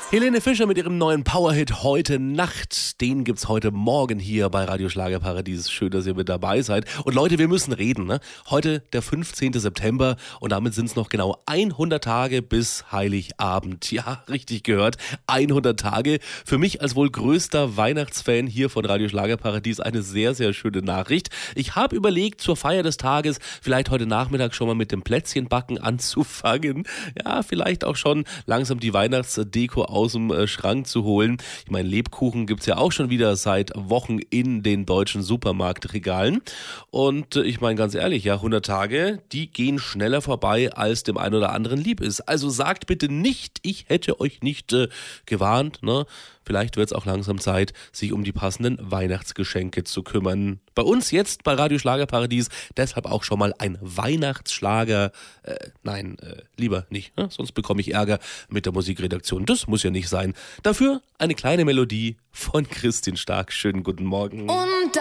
Helene Fischer mit ihrem neuen Powerhit Heute Nacht. Den gibt's heute Morgen hier bei Radio Schlagerparadies. Schön, dass ihr mit dabei seid. Und Leute, wir müssen reden, ne? Heute der 15. September und damit sind's noch genau 100 Tage bis Heiligabend. Ja, richtig gehört. 100 Tage. Für mich als wohl größter Weihnachtsfan hier von Radio Schlagerparadies eine sehr, sehr schöne Nachricht. Ich habe überlegt, zur Feier des Tages vielleicht heute Nachmittag schon mal mit dem Plätzchenbacken anzufangen. Ja, vielleicht auch schon langsam die Weihnachtsdeko aus dem Schrank zu holen. Ich meine, Lebkuchen gibt's ja auch schon wieder seit Wochen in den deutschen Supermarktregalen. Und ich meine ganz ehrlich, ja, 100 Tage, die gehen schneller vorbei, als dem einen oder anderen lieb ist. Also sagt bitte nicht, ich hätte euch nicht gewarnt, ne? Vielleicht wird es auch langsam Zeit, sich um die passenden Weihnachtsgeschenke zu kümmern. Bei uns jetzt bei Radio Schlagerparadies deshalb auch schon mal ein Weihnachtsschlager. Nein, lieber nicht, ne? Sonst bekomme ich Ärger mit der Musikredaktion. Das muss ja nicht sein. Dafür eine kleine Melodie von Christin Stark. Schönen guten Morgen. Und